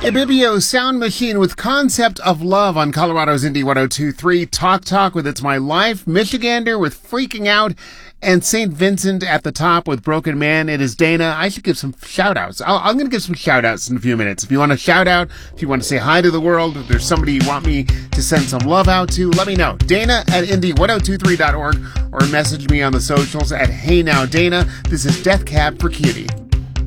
Ibibio Sound Machine with Concept of Love on Colorado's Indie 102.3. Talk with It's My Life. Michigander with Freaking Out. And St. Vincent at the top with Broken Man. It is Dana. I should give some shout-outs. I'm going to give some shout-outs in a few minutes. If you want to shout out, if you want to say hi to the world, if there's somebody you want me to send some love out to, let me know. Dana at indie1023.org or message me on the socials at Hey Now Dana. This is Death Cab for Cutie.